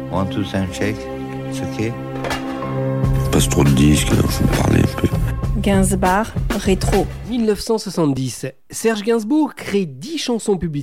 One, two, sound check. It's okay. Passe trop de disques, faut me parler un peu. Gainsbourg, rétro. 1970, Serge Gainsbourg crée 10 chansons publicitaires